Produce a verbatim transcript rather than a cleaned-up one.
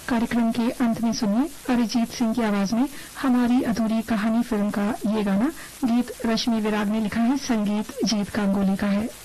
कार्यक्रम के अंत में सुनिए अरिजीत सिंह की आवाज में हमारी अधूरी कहानी फिल्म का ये गाना। गीत रश्मि विराग ने लिखा है, संगीत जीत गांगुली का है।